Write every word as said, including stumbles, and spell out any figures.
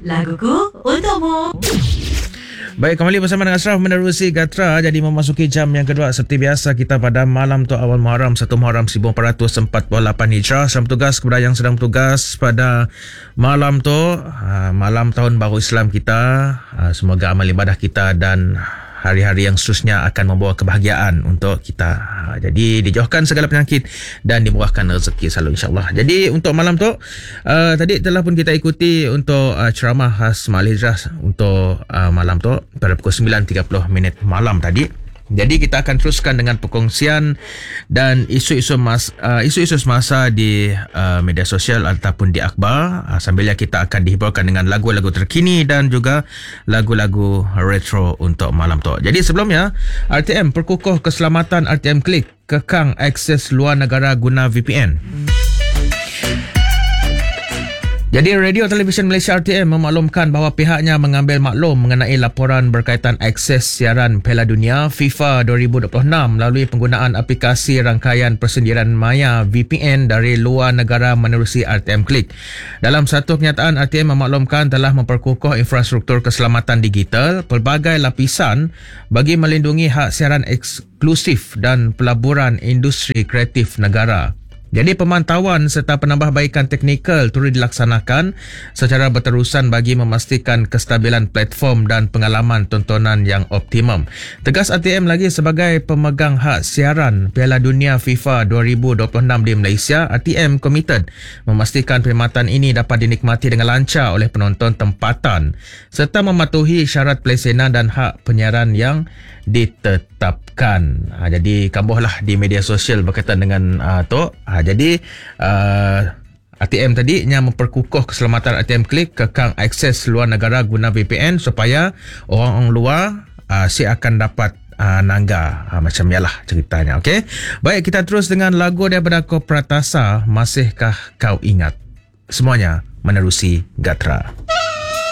laguku untukmu. Baik, kembali bersama dengan Ashraf menerusi Gatra. Jadi memasuki jam yang kedua. Seperti biasa, kita pada malam tu awal Muharram satu Muharram seribu empat ratus empat puluh lapan Hijrah. Selamat tugas kepada yang sedang bertugas pada malam tu, malam tahun baru Islam kita. Semoga amal ibadah kita dan hari-hari yang seterusnya akan membawa kebahagiaan untuk kita. Jadi dijauhkan segala penyakit dan dimurahkan rezeki selalu, insyaAllah. Jadi untuk malam tu, uh, tadi telah pun kita ikuti untuk uh, ceramah khas Ma'al Hijrah untuk uh, malam tu pada pukul sembilan tiga puluh minit malam tadi. Jadi kita akan teruskan dengan perkongsian dan isu-isu mas, uh, isu-isu semasa di uh, media sosial ataupun di akhbar, uh, sambil kita akan dihiburkan dengan lagu-lagu terkini dan juga lagu-lagu retro untuk malam tu. Jadi sebelumnya, R T M perkukuh keselamatan R T M Klik kekang akses luar negara guna V P N. Jadi Radio Televisyen Malaysia R T M memaklumkan bahawa pihaknya mengambil maklum mengenai laporan berkaitan akses siaran Piala Dunia FIFA dua ribu dua puluh enam melalui penggunaan aplikasi rangkaian persendirian maya V P N dari luar negara menerusi R T M Klik. Dalam satu kenyataan, R T M memaklumkan telah memperkukuh infrastruktur keselamatan digital pelbagai lapisan bagi melindungi hak siaran eksklusif dan pelaburan industri kreatif negara. Jadi pemantauan serta penambahbaikan teknikal turut dilaksanakan secara berterusan bagi memastikan kestabilan platform dan pengalaman tontonan yang optimum. Tegas R T M lagi, sebagai pemegang hak siaran Piala Dunia FIFA dua ribu dua puluh enam di Malaysia, R T M komited memastikan perkhidmatan ini dapat dinikmati dengan lancar oleh penonton tempatan serta mematuhi syarat pelesenan dan hak penyiaran yang ditetapkan. Ha, jadi kambuhlah di media sosial berkaitan dengan uh, tu. Ha, jadi uh, R T M tadi yang memperkukuh keselamatan R T M Klik kekang akses luar negara guna V P N supaya orang-orang luar uh, si akan dapat uh, nangga. Ha, macam yalah ceritanya. Okey. Baik, kita terus dengan lagu daripada Ko Pratasa, Masihkah Kau Ingat. Semuanya menerusi Gatra.